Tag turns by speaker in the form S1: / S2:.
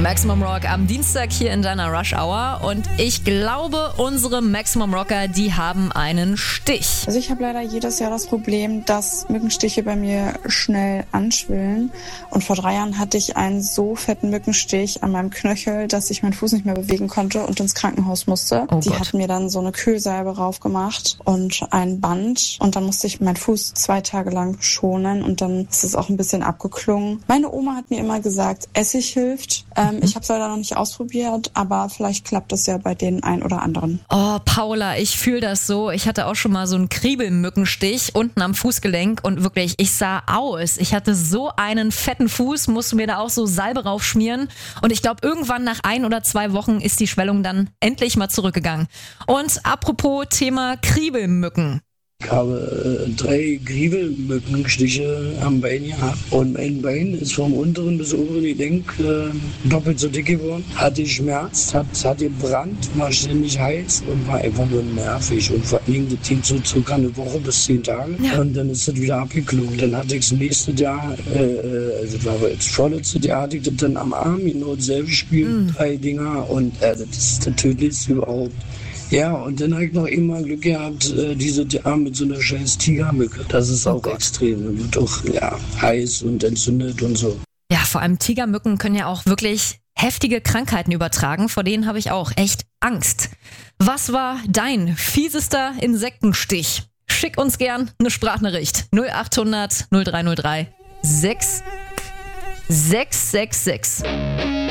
S1: Maximum Rock am Dienstag hier in deiner Rush Hour und ich glaube, unsere Maximum Rocker, die haben einen Stich.
S2: Also ich habe leider jedes Jahr das Problem, dass Mückenstiche bei mir schnell anschwillen und vor 3 Jahren hatte ich einen so fetten Mückenstich an meinem Knöchel, dass ich meinen Fuß nicht mehr bewegen konnte und ins Krankenhaus musste.
S1: Oh
S2: Die
S1: Gott.
S2: hatten mir dann so eine Kühlsalbe raufgemacht und ein Band und dann musste ich meinen Fuß 2 Tage lang schonen und dann ist es auch ein bisschen abgeklungen. Meine Oma hat mir immer gesagt, Essig hilft. Ich habe es leider noch nicht ausprobiert, aber vielleicht klappt das ja bei den ein oder anderen.
S1: Oh, Paula, ich fühle das so. Ich hatte auch schon mal so einen Kriebelmückenstich unten am Fußgelenk und wirklich, ich sah aus. Ich hatte so einen fetten Fuß, musste mir da auch so Salbe raufschmieren und ich glaube, irgendwann nach 1 oder 2 Wochen ist die Schwellung dann endlich mal zurückgegangen. Und apropos Thema Kriebelmücken.
S3: Ich habe 3 Kriebelmückenstiche am Bein gehabt und mein Bein ist vom unteren bis oberen Gelenk doppelt so dick geworden. Hatte Schmerz, hat gebrannt, war ständig heiß und war einfach nur nervig. Und vor allem, das ging so circa eine Woche bis 10 Tage und dann ist das wieder abgeklungen. Dann hatte ich das nächste Jahr, also das war aber jetzt vorletztes Jahr, hatte ich das dann am Arm, genau dasselbe Spiel, 3 Dinger und das ist das Tödlichste überhaupt. Ja, und dann habe ich noch immer Glück gehabt, diese Jahr mit so einer scheiß Tigermücke. Das ist auch extrem. Und wird auch heiß und entzündet und so.
S1: Ja, vor allem Tigermücken können ja auch wirklich heftige Krankheiten übertragen. Vor denen habe ich auch echt Angst. Was war dein fiesester Insektenstich? Schick uns gern eine Sprachnachricht. 0800 0303 6666.